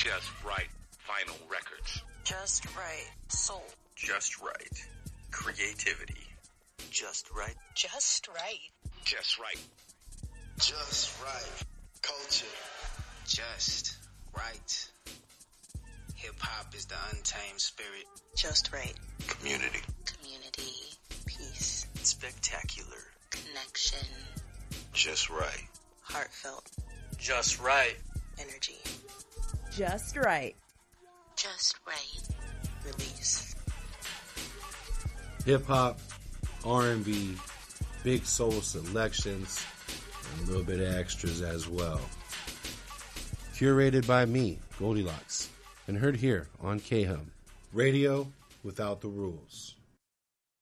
Just right vinyl records. Just right soul. Just right creativity. Just right. Just right. Just right. Just right culture. Just right. Hip-hop is the untamed spirit. Just right. Community. Community. Peace. Spectacular. Connection. Just right. Heartfelt. Just right. Energy. Just right. Just right. Release. Hip-hop, R&B, big soul selections, and a little bit of extras as well. Curated by me, Goldilocks, and heard here on KHUM, Radio Without the Rules.